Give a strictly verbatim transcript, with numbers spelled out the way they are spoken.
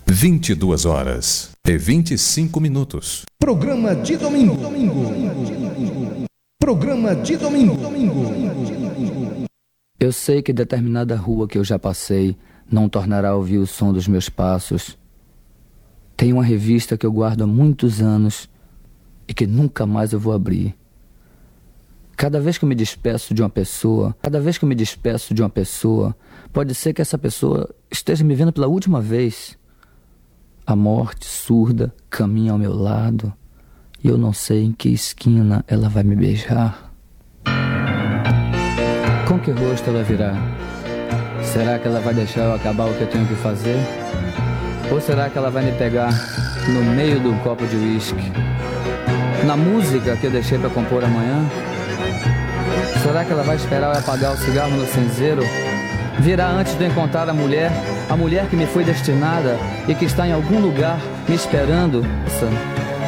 vinte e duas horas e vinte e cinco minutos. Programa de domingo. domingo. Programa de domingo. domingo. Eu sei que determinada rua que eu já passei não tornará a ouvir o som dos meus passos. Tem uma revista que eu guardo há muitos anos e que nunca mais eu vou abrir. Cada vez que eu me despeço de uma pessoa, cada vez que eu me despeço de uma pessoa, pode ser que essa pessoa esteja me vendo pela última vez. A morte surda caminha ao meu lado e eu não sei em que esquina ela vai me beijar. Com que rosto ela virá? Será que ela vai deixar eu acabar o que eu tenho que fazer? Ou será que ela vai me pegar no meio do copo de uísque? Na música que eu deixei para compor amanhã? Será que ela vai esperar eu apagar o cigarro no cinzeiro? Virá antes de eu encontrar a mulher, a mulher que me foi destinada e que está em algum lugar me esperando?